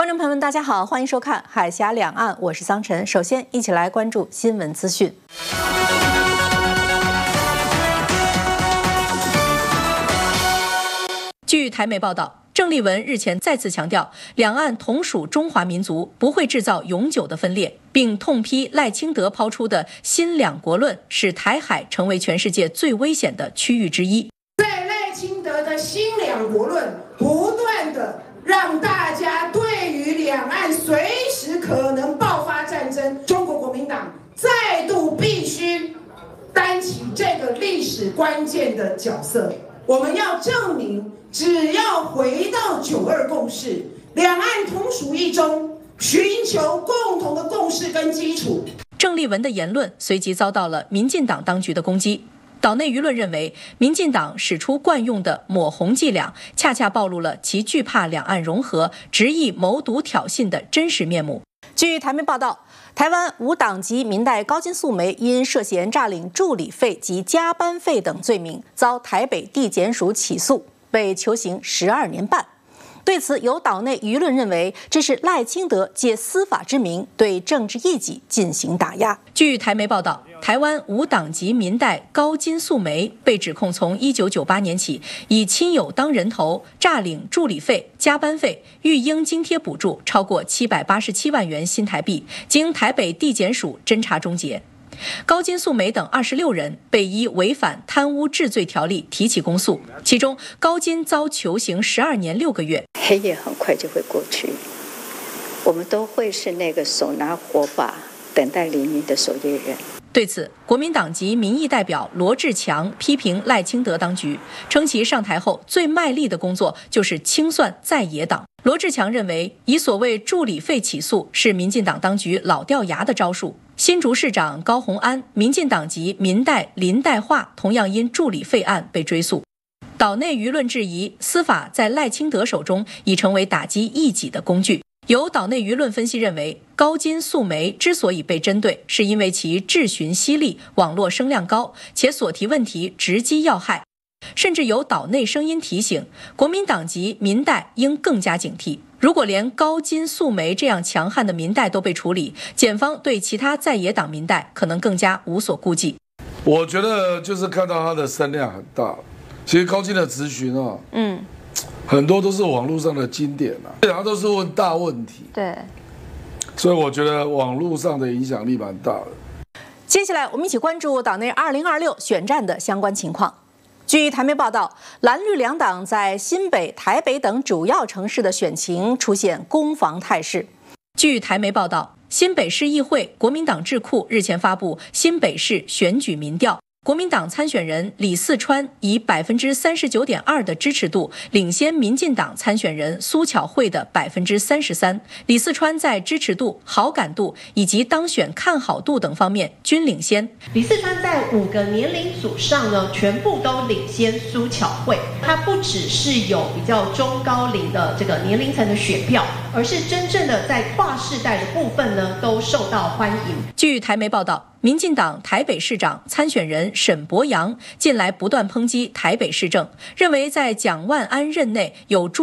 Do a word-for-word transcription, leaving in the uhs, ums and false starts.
观众朋友们，大家好，欢迎收看《海峡两岸》，我是桑晨。首先，一起来关注新闻资讯。据台媒报道，郑丽文日前再次强调，两岸同属中华民族，不会制造永久的分裂，并痛批赖清德抛出的新两国论，使台海成为全世界最危险的区域之一。 在赖清德的新两国论不断的让大家对于两岸随时可能爆发战争，中国国民党再度必须担起这个历史关键的角色。我们要证明，只要回到九二共识，两岸同属一中，寻求共同的共识跟基础。 郑丽文的言论随即遭到了民进党当局的攻击。岛内舆论认为，民进党使出惯用的抹红伎俩，恰恰暴露了其惧怕两岸融合、执意谋独挑衅的真实面目。据台媒报道，台湾无党籍民代高金素梅因涉嫌诈领助理费及加班费等罪名，遭台北地检署起诉，被囚刑十二年半。对此，有岛内舆论认为，这是赖清德借司法之名对政治异己进行打压。据台媒报道，台湾无党籍民代高金素梅被指控从一九九八年起，以亲友当人头，诈领助理费、加班费、育婴津贴补助超过七百八十七万元新台币，经台北地检署侦查终结。高金素梅等二十六人被依违反贪污治罪条例提起公诉，其中高金遭囚刑十二年六个月。 黑夜很快就会过去，我们都会是那个手拿火把等待黎明的守夜人。 对此，国民党籍民意代表罗志强批评赖清德当局，称其上台后最卖力的工作就是清算在野党。罗志强认为，以所谓助理费起诉是民进党当局老掉牙的招数。新竹市长高虹安、民进党籍民代林代化同样因助理费案被追诉。岛内舆论质疑，司法在赖清德手中已成为打击异己的工具。有岛内舆论分析认为，高金素梅之所以被针对，是因为其质询犀利、网络声量高，且所提问题直击要害。甚至有岛内声音提醒，国民党籍民代应更加警惕。如果连高金素梅这样强悍的民代都被处理，检方对其他在野党民代可能更加无所顾忌。 我觉得就是看到他的声量很大，其实高金的质询啊，嗯，很多都是网络上的经典啊，他都是问大问题， 对， 所以我觉得网络上的影响力蛮大的。 接下来我们一起关注岛内二零二六选战的相关情况。据台媒报道，蓝绿两党在新北、台北等主要城市的选情出现攻防态势。据台媒报道，新北市议会国民党智库日前发布新北市选举民调，国民党参选人李四川以百分之三十九点二的支持度领先民进党参选人苏巧慧的百分之三十三。李四川在支持度、好感度以及当选看好度等方面均领先。 李四川在五个年龄组上呢，全部都领先苏巧慧。他不只是有比较中高龄的这个年龄层的选票，而是真正的在跨世代的部分呢，都受到欢迎。 据台媒报道，民进党台北市长参选人沈伯洋近来不断抨击台北市政，认为在蒋万安任内有诸